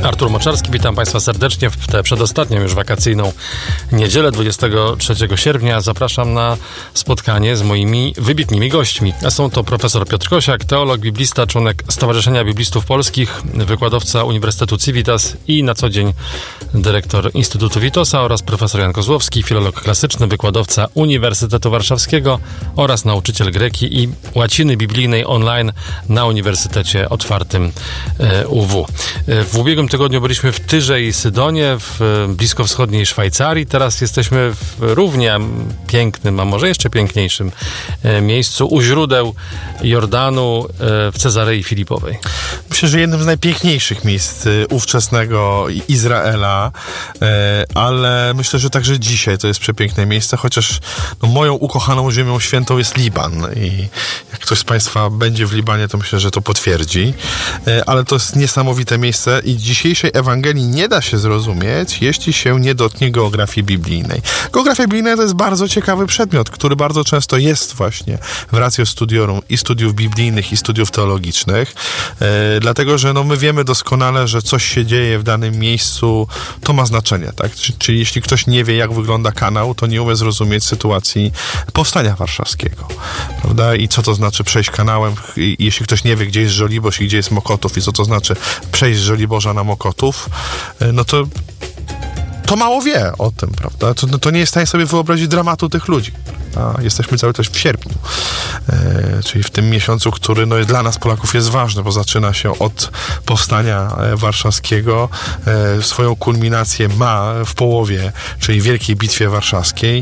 Artur Moczarski, witam Państwa serdecznie w tę przedostatnią już wakacyjną niedzielę 23 sierpnia. Zapraszam na spotkanie z moimi wybitnymi gośćmi. A są to profesor Piotr Kosiak, teolog, biblista, członek Stowarzyszenia Biblistów Polskich, wykładowca Uniwersytetu Civitas i na co dzień dyrektor Instytutu Witosa, oraz profesor Jan Kozłowski, filolog klasyczny, wykładowca Uniwersytetu Warszawskiego oraz nauczyciel greki i łaciny biblijnej online na Uniwersytecie Otwartym UW. W ubiegłym tygodniu byliśmy w Tyrze i Sydonie, w bliskowschodniej Szwajcarii. Teraz jesteśmy w równie pięknym, a może jeszcze piękniejszym miejscu, u źródeł Jordanu, w Cezarei Filipowej. Myślę, że jednym z najpiękniejszych miejsc ówczesnego Izraela, ale myślę, że także dzisiaj to jest przepiękne miejsce, chociaż moją ukochaną ziemią świętą jest Liban i jak ktoś z Państwa będzie w Libanie, to myślę, że to potwierdzi, ale to jest niesamowite miejsce i dzisiejszej Ewangelii nie da się zrozumieć, jeśli się nie dotknie geografii biblijnej. Geografia biblijna to jest bardzo ciekawy przedmiot, który bardzo często jest właśnie w ratio studiorum i studiów biblijnych, i studiów teologicznych, dlatego, że my wiemy doskonale, że coś się dzieje w danym miejscu, to ma znaczenie, tak? Czyli jeśli ktoś nie wie, jak wygląda kanał, to nie umie zrozumieć sytuacji powstania warszawskiego, prawda? I co to znaczy przejść kanałem, jeśli ktoś nie wie, gdzie jest Żoliborz i gdzie jest Mokotów i co to znaczy przejść z Żoliborza na Mokotów, no to mało wie o tym, prawda? To nie jest w stanie sobie wyobrazić dramatu tych ludzi. Jesteśmy cały czas w sierpniu, czyli w tym miesiącu, który dla nas Polaków jest ważny, bo zaczyna się od powstania warszawskiego. Swoją kulminację ma w połowie, czyli Wielkiej Bitwie Warszawskiej.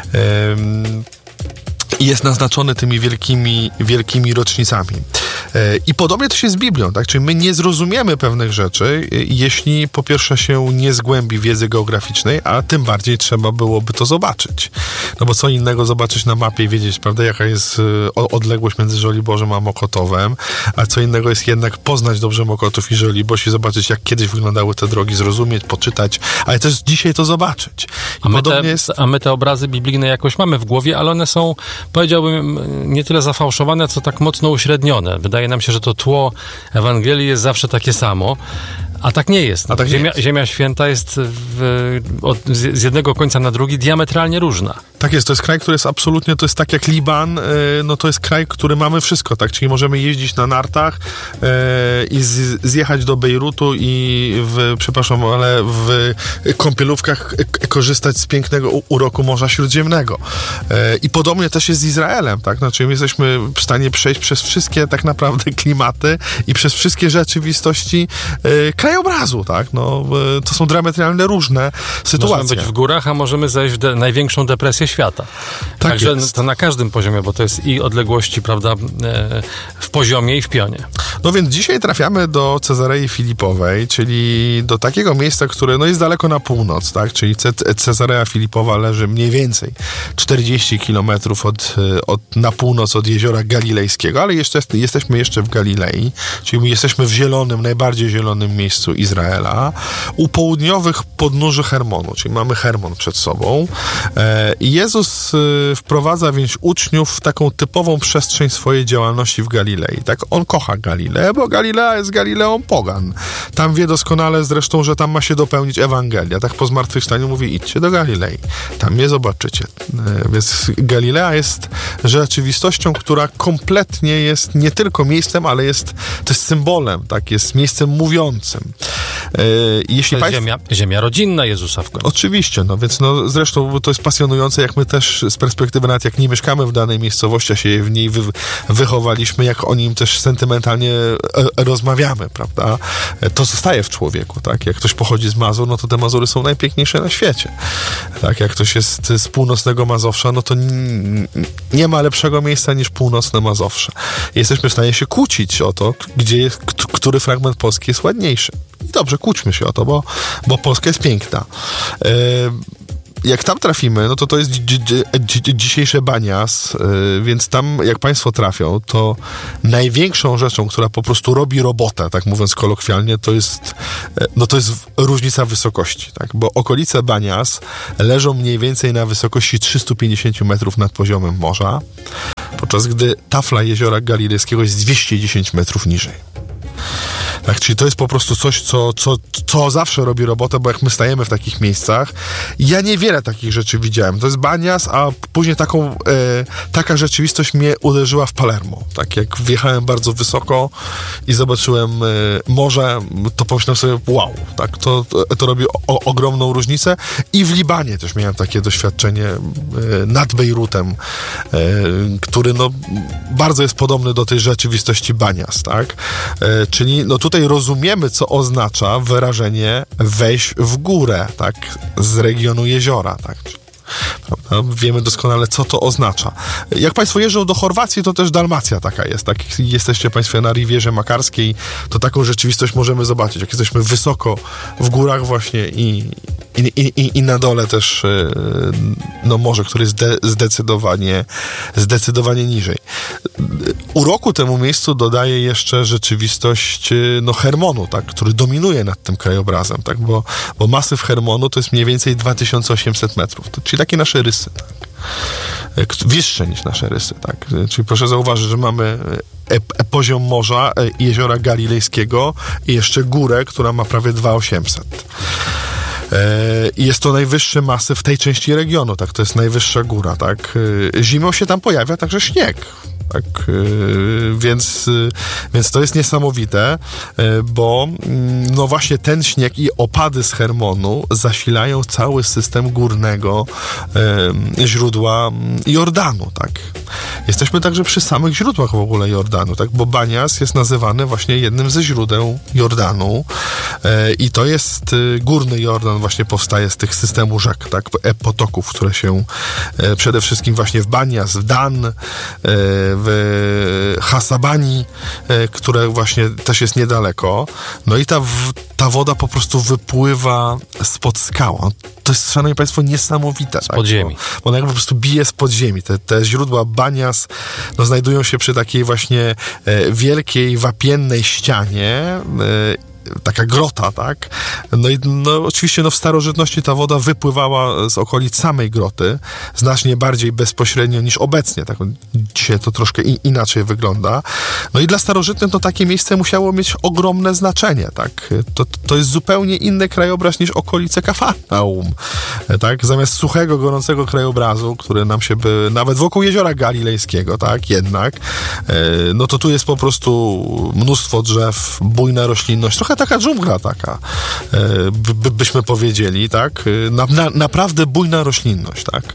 I jest naznaczony tymi wielkimi rocznicami. I podobnie to się z Biblią, tak? Czyli my nie zrozumiemy pewnych rzeczy, jeśli po pierwsze się nie zgłębi wiedzy geograficznej, a tym bardziej trzeba byłoby to zobaczyć. No bo co innego zobaczyć na mapie i wiedzieć, prawda, jaka jest odległość między Żoliborzem a Mokotowem, a co innego jest jednak poznać dobrze Mokotów i Żoliborz i zobaczyć, jak kiedyś wyglądały te drogi, zrozumieć, poczytać, ale też dzisiaj to zobaczyć. A my te obrazy biblijne jakoś mamy w głowie, ale one są, powiedziałbym, nie tyle zafałszowane, co tak mocno uśrednione. Wydaje nam się, że to tło Ewangelii jest zawsze takie samo, a tak nie jest. Ziemia Święta jest z jednego końca na drugi diametralnie różna. Tak jest, to jest kraj, który jest absolutnie, to jest tak jak Liban, to jest kraj, który mamy wszystko, tak? Czyli możemy jeździć na nartach i zjechać do Bejrutu i w kąpielówkach korzystać z pięknego uroku Morza Śródziemnego. I podobnie też jest z Izraelem, tak? Znaczy my jesteśmy w stanie przejść przez wszystkie tak naprawdę klimaty i przez wszystkie rzeczywistości krajobrazu, tak? To są diametralnie różne sytuacje. Możemy być w górach, a możemy zajść w największą depresję świata. Także to na każdym poziomie, bo to jest i odległości, prawda, w poziomie i w pionie. No więc dzisiaj trafiamy do Cezarei Filipowej, czyli do takiego miejsca, które jest daleko na północ, tak? Czyli Cezarea Filipowa leży mniej więcej 40 kilometrów na północ od jeziora Galilejskiego, ale jesteśmy jeszcze w Galilei, czyli jesteśmy w zielonym, najbardziej zielonym miejscu Izraela, u południowych podnóży Hermonu, czyli mamy Hermon przed sobą. I Jezus wprowadza więc uczniów w taką typową przestrzeń swojej działalności w Galilei. Tak? On kocha Galileę, bo Galilea jest Galileą pogan. Tam wie doskonale zresztą, że tam ma się dopełnić Ewangelia. Tak po zmartwychwstaniu mówi, idźcie do Galilei. Tam mnie zobaczycie. Więc Galilea jest rzeczywistością, która kompletnie jest nie tylko miejscem, ale to jest symbolem, tak? Jest miejscem mówiącym. Jeśli ziemia rodzinna Jezusa w końcu. Oczywiście, więc zresztą to jest pasjonujące, jak my też z perspektywy nawet jak nie mieszkamy w danej miejscowości, a się w niej wychowaliśmy, jak o nim też sentymentalnie rozmawiamy, prawda? To zostaje w człowieku, tak? Jak ktoś pochodzi z Mazur, to te Mazury są najpiękniejsze na świecie. Tak? Jak ktoś jest z północnego Mazowsza, to nie ma lepszego miejsca niż północne Mazowsze. Jesteśmy w stanie się kłócić o to, który fragment Polski jest ładniejszy. I dobrze, kłóćmy się o to, bo Polska jest piękna. Jak tam trafimy, to jest dzisiejsze Banias, więc tam jak Państwo trafią, to największą rzeczą, która po prostu robi robotę, tak mówiąc kolokwialnie, to jest różnica wysokości, tak? Bo okolice Banias leżą mniej więcej na wysokości 350 metrów nad poziomem morza, podczas gdy tafla jeziora Galilejskiego jest 210 metrów niżej. Tak, czyli to jest po prostu coś, co zawsze robi robotę, bo jak my stajemy w takich miejscach, ja niewiele takich rzeczy widziałem. To jest Banias, a później taka rzeczywistość mnie uderzyła w Palermo. Tak, jak wjechałem bardzo wysoko i zobaczyłem morze, to pomyślałem sobie, wow, tak, to robi ogromną różnicę. I w Libanie też miałem takie doświadczenie nad Bejrutem, który no, bardzo jest podobny do tej rzeczywistości Banias, tak? Czyli no, tutaj rozumiemy, co oznacza wyrażenie wejść w górę, tak? Z regionu jeziora, tak? Prawda? Wiemy doskonale, co to oznacza. Jak Państwo jeżdżą do Chorwacji, to też Dalmacja taka jest. Tak? Jak jesteście Państwo na Rivierze Makarskiej, to taką rzeczywistość możemy zobaczyć. Jak jesteśmy wysoko w górach właśnie i na dole też no morze, które jest zdecydowanie niżej. Uroku temu miejscu dodaje jeszcze rzeczywistość no, Hermonu, tak? Który dominuje nad tym krajobrazem, tak? Bo masyw Hermonu to jest mniej więcej 2800 metrów. Czyli takie nasze rysy, tak? Wyższe niż nasze rysy, tak? Czyli proszę zauważyć, że mamy poziom morza, jeziora Galilejskiego i jeszcze górę, która ma prawie 2800. I jest to najwyższy masyw w tej części regionu, tak? To jest najwyższa góra, tak? Zimą się tam pojawia także śnieg. Tak, więc to jest niesamowite, bo no właśnie ten śnieg i opady z Hermonu zasilają cały system górnego źródła Jordanu, tak. Jesteśmy także przy samych źródłach w ogóle Jordanu, tak, bo Banias jest nazywany właśnie jednym ze źródeł Jordanu i to jest górny Jordan, właśnie powstaje z tych systemu rzek, tak, potoków, które się przede wszystkim właśnie w Banias, w Dan, w Hasabani, które właśnie też jest niedaleko. No i ta woda po prostu wypływa spod skał. To jest, szanowni państwo, niesamowite. Z podziemi. Bo ona jakby po prostu bije z podziemi. Te źródła Banias no, znajdują się przy takiej właśnie wielkiej, wapiennej ścianie, taka grota, tak? No i no, oczywiście no, w starożytności ta woda wypływała z okolic samej groty, znacznie bardziej bezpośrednio niż obecnie. Tak? Dzisiaj to troszkę inaczej wygląda. No i dla starożytnych to takie miejsce musiało mieć ogromne znaczenie, tak? To jest zupełnie inny krajobraz niż okolice Kafarnaum, tak? Zamiast suchego, gorącego krajobrazu, który nam się by nawet wokół jeziora Galilejskiego, tak? Jednak, no to tu jest po prostu mnóstwo drzew, bujna roślinność, trochę taka dżungla taka, byśmy powiedzieli, tak? Naprawdę bujna roślinność, tak?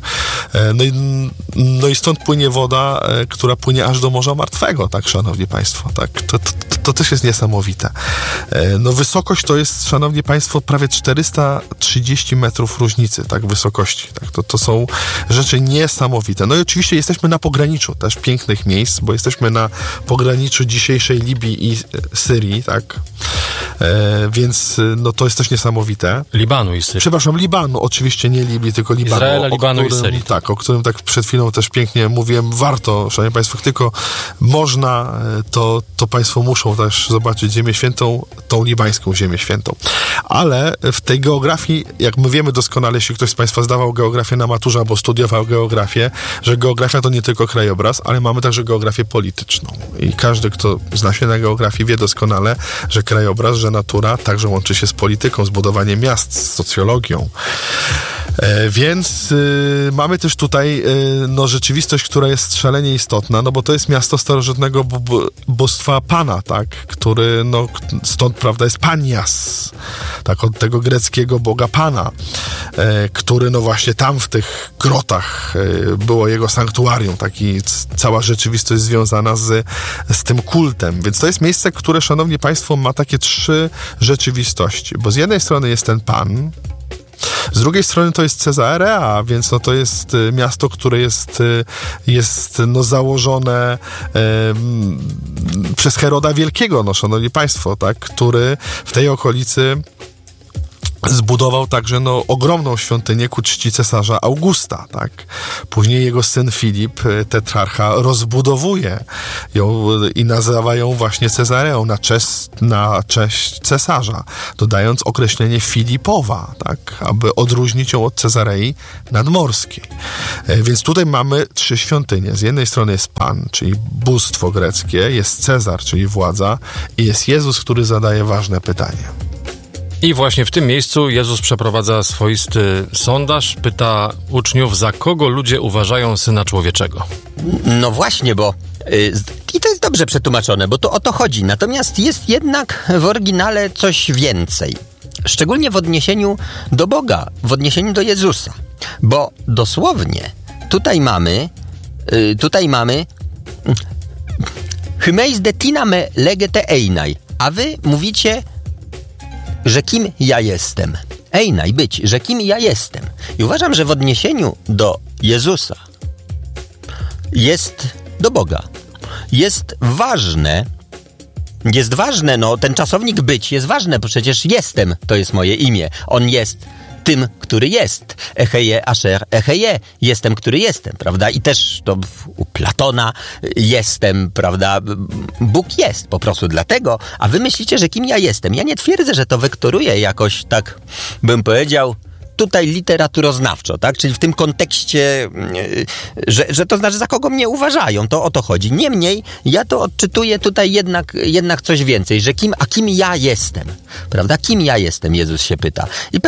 No i stąd płynie woda, która płynie aż do Morza Martwego, tak, szanowni państwo, tak? To też jest niesamowite. No wysokość to jest, szanowni państwo, prawie 430 metrów różnicy, tak, wysokości, tak? To są rzeczy niesamowite. No i oczywiście jesteśmy na pograniczu też pięknych miejsc, bo jesteśmy na pograniczu dzisiejszej Libii i Syrii, tak? Więc no to jest też niesamowite. Libanu i Syrii. Przepraszam, Libanu, oczywiście nie Libii, tylko Libanu. Izraela, Libanu i Syrii. Tak, o którym tak przed chwilą też pięknie mówiłem. Warto, szanowni państwo, tylko można, to państwo muszą też zobaczyć Ziemię Świętą, tą libańską Ziemię Świętą. Ale w tej geografii, jak my wiemy doskonale, jeśli ktoś z państwa zdawał geografię na maturze albo studiował geografię, że geografia to nie tylko krajobraz, ale mamy także geografię polityczną. I każdy, kto zna się na geografii, wie doskonale, że krajobraz, że natura także łączy się z polityką, z budowaniem miast, z socjologią. Więc mamy też tutaj no, rzeczywistość, która jest szalenie istotna, no bo to jest miasto starożytnego bóstwa Pana, tak, który, no, stąd, prawda, jest Panias, tak, od tego greckiego boga Pana, który, no właśnie tam w tych grotach było jego sanktuarium, tak, i cała rzeczywistość związana z tym kultem, więc to jest miejsce, które, szanowni państwo, ma takie trzy rzeczywistości, bo z jednej strony jest ten Pan, z drugiej strony to jest Cezarea, więc no to jest miasto, które jest no założone przez Heroda Wielkiego, no szanowni państwo, tak, który w tej okolicy zbudował także ogromną świątynię ku czci cesarza Augusta, tak? Później jego syn Filip, tetrarcha, rozbudowuje ją i nazywa ją właśnie Cezareą na cześć cesarza, dodając określenie Filipowa, tak? Aby odróżnić ją od Cezarei Nadmorskiej. Więc tutaj mamy 3 świątynie. Z jednej strony jest Pan, czyli bóstwo greckie, jest Cezar, czyli władza, i jest Jezus, który zadaje ważne pytanie. I właśnie w tym miejscu Jezus przeprowadza swoisty sondaż, pyta uczniów, za kogo ludzie uważają Syna Człowieczego. No właśnie, bo i to jest dobrze przetłumaczone, bo to o to chodzi. Natomiast jest jednak w oryginale coś więcej. Szczególnie w odniesieniu do Boga, w odniesieniu do Jezusa. Bo dosłownie tutaj mamy Hymeis detina me legete einai, a wy mówicie, że kim ja jestem. Einai, być, że kim ja jestem. I uważam, że w odniesieniu do Jezusa jest do Boga. Jest ważne, ten czasownik być jest ważne, bo przecież jestem, to jest moje imię. On jest tym, który jest. Echeje asher echeje. Jestem, który jestem, prawda? I też to u Platona jestem, prawda? Bóg jest po prostu dlatego, a wy myślicie, że kim ja jestem. Ja nie twierdzę, że to wektoruję jakoś tak, bym powiedział, tutaj literaturoznawczo, tak? Czyli w tym kontekście, że to znaczy, za kogo mnie uważają, to o to chodzi. Niemniej, ja to odczytuję tutaj jednak coś więcej, że kim ja jestem, prawda? Kim ja jestem, Jezus się pyta. I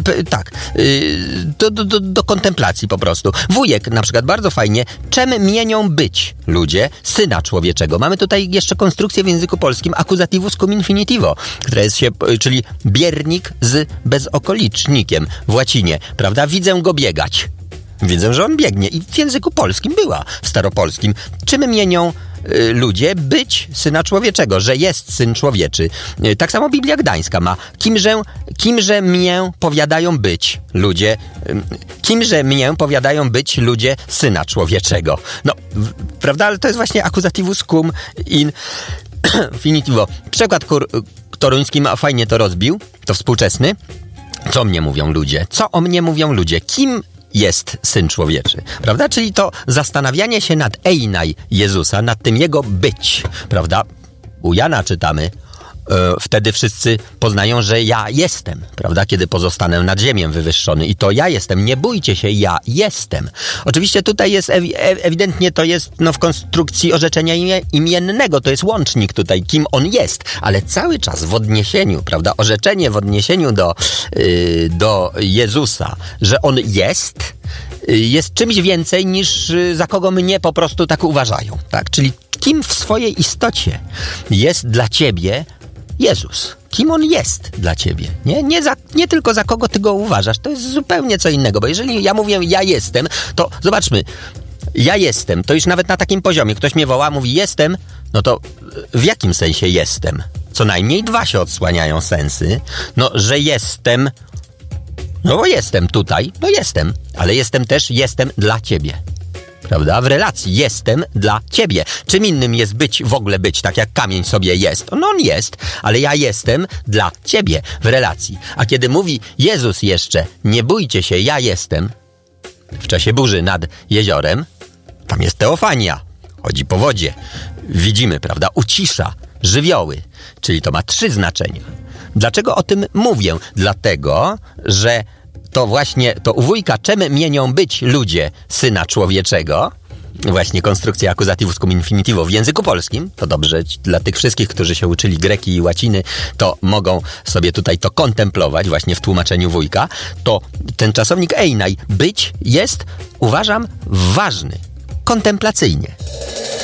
do kontemplacji po prostu. Wujek na przykład bardzo fajnie, czym mienią być ludzie Syna Człowieczego. Mamy tutaj jeszcze konstrukcję w języku polskim accusativus cum infinitivo, która jest czyli biernik z bezokolicznikiem w łacinie, prawda? Widzę go biegać. Widzę, że on biegnie. I w języku polskim była, w staropolskim. Czym mienią ludzie być Syna Człowieczego, że jest Syn Człowieczy. Tak samo Biblia Gdańska ma. Kimże mię powiadają być ludzie, kimże mię powiadają być ludzie Syna Człowieczego. No, prawda? Ale to jest właśnie accusativus cum infinitivo. Przekład toruński fajnie to rozbił, to współczesny. Co mnie mówią ludzie? Co o mnie mówią ludzie? Kim jest Syn Człowieczy, prawda? Czyli to zastanawianie się nad einai Jezusa, nad tym Jego być, prawda? U Jana czytamy, wtedy wszyscy poznają, że ja jestem, prawda? Kiedy pozostanę nad ziemią wywyższony. I to ja jestem. Nie bójcie się, ja jestem. Oczywiście tutaj jest ewidentnie to jest w konstrukcji orzeczenia imiennego. To jest łącznik tutaj, kim on jest. Ale cały czas w odniesieniu, prawda? Orzeczenie w odniesieniu do Jezusa, że on jest czymś więcej niż za kogo mnie po prostu tak uważają, tak? Czyli kim w swojej istocie jest dla ciebie Jezus. Kim on jest dla ciebie. Nie tylko za kogo ty go uważasz. To jest zupełnie co innego. Bo jeżeli ja mówię ja jestem, to zobaczmy. Ja jestem. To już nawet na takim poziomie. Ktoś mnie woła, mówi jestem. No to w jakim sensie jestem? Co najmniej 2 się odsłaniają sensy. No, że jestem. No bo jestem tutaj. No jestem. Ale jestem dla ciebie. Prawda? W relacji jestem dla ciebie. Czym innym jest w ogóle być, tak jak kamień sobie jest. No on jest, ale ja jestem dla ciebie w relacji. A kiedy mówi Jezus jeszcze, nie bójcie się, ja jestem, w czasie burzy nad jeziorem, tam jest teofania, chodzi po wodzie. Widzimy, prawda? Ucisza żywioły, czyli to ma 3 znaczenia. Dlaczego o tym mówię? Dlatego, że to właśnie, to u wujka czym mienią być ludzie Syna Człowieczego, właśnie konstrukcja accusativus cum infinitivo w języku polskim, to dobrze dla tych wszystkich, którzy się uczyli greki i łaciny, to mogą sobie tutaj to kontemplować właśnie w tłumaczeniu wujka, to ten czasownik einai, być, jest, uważam, ważny, kontemplacyjnie.